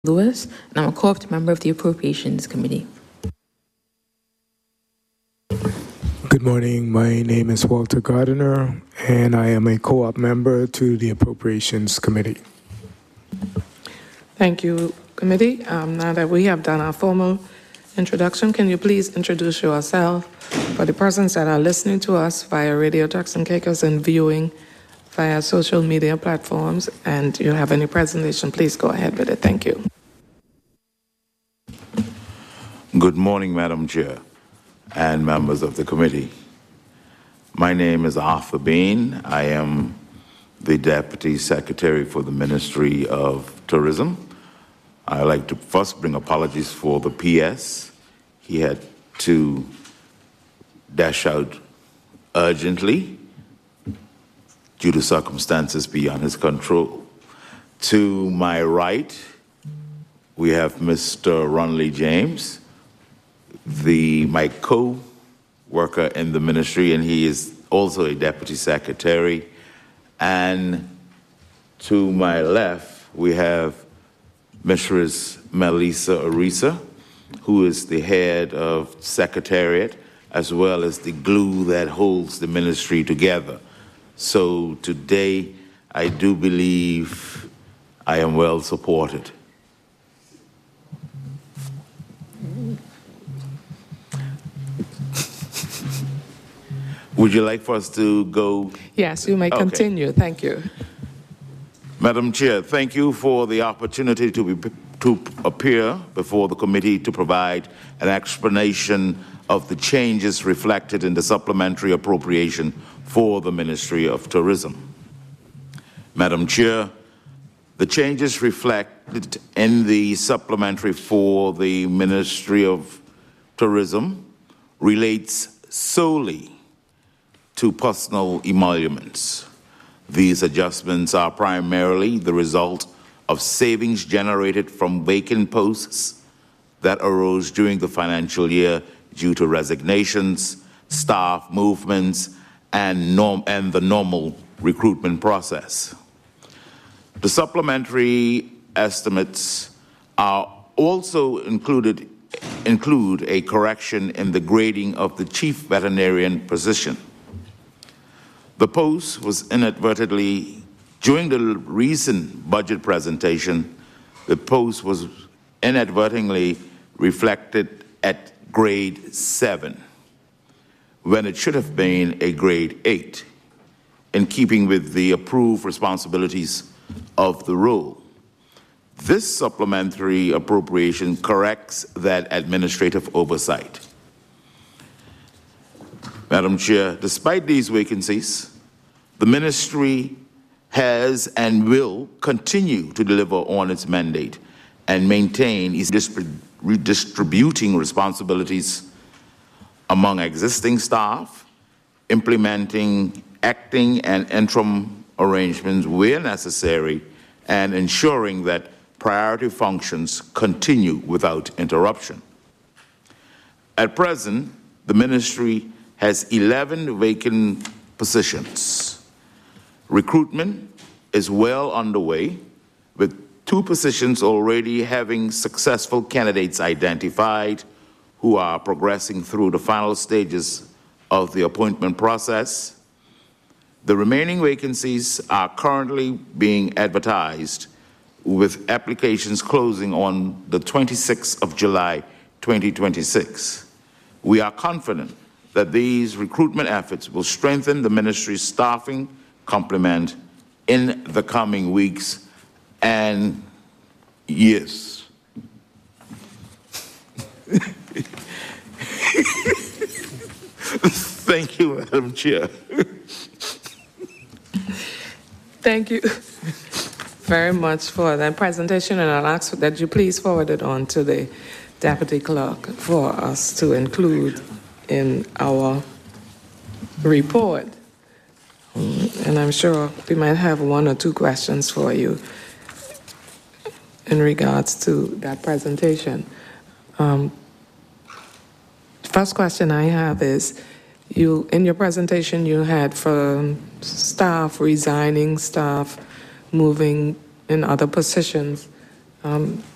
Lewis, and I'm a co-opted member of the Appropriations Committee. Good morning. My name is Walter Gardiner, and I am a co-op member to the Appropriations Committee. Thank you, committee. Now that we have done our formal introduction, can you please introduce yourself for the persons that are listening to us via Radio Turks and Caicos and viewing via social media platforms, and you have any presentation, please go ahead with it. Thank you. Good morning, Madam Chair and members of the committee. My name is Arthur Bean. I am the Deputy Secretary for the Ministry of Tourism. I'd like to first bring apologies for the PS. He had to dash out urgently due to circumstances beyond his control. To my right, we have Mr. Ronley James, my co-worker in the ministry, and he is also a Deputy Secretary. And to my left, we have Mrs. Melissa Arisa, who is the head of Secretariat, as well as the glue that holds the ministry together. So today, I do believe I am well supported. Would you like for us to go? Yes, you may continue. Thank you. Madam Chair, thank you for the opportunity to appear before the committee to provide an explanation of the changes reflected in the supplementary appropriation for the Ministry of Tourism. Madam Chair, the changes reflected in the supplementary for the Ministry of Tourism relates solely to personal emoluments. These adjustments are primarily the result of savings generated from vacant posts that arose during the financial year due to resignations, staff movements, and the normal recruitment process. The supplementary estimates are also include a correction in the grading of the chief veterinarian position. The post was inadvertently, during the recent budget presentation, the post was inadvertently reflected at grade 7, when it should have been a grade 8, in keeping with the approved responsibilities of the role. This supplementary appropriation corrects that administrative oversight. Madam Chair, despite these vacancies, the ministry has and will continue to deliver on its mandate and maintain its redistributing responsibilities among existing staff, implementing acting and interim arrangements where necessary, and ensuring that priority functions continue without interruption. At present, the ministry has 11 vacant positions. Recruitment is well underway, with 2 positions already having successful candidates identified who are progressing through the final stages of the appointment process. The remaining vacancies are currently being advertised, with applications closing on the 26th of July, 2026. We are confident that these recruitment efforts will strengthen the ministry's staffing complement in the coming weeks and years. Thank you, Madam Chair. Thank you very much for that presentation, and I'll ask that you please forward it on to the Deputy Clerk for us to include in our report. And I'm sure we might have 1 or 2 questions for you in regards to that presentation. First question I have is, in your presentation you had for staff resigning, staff moving in other positions.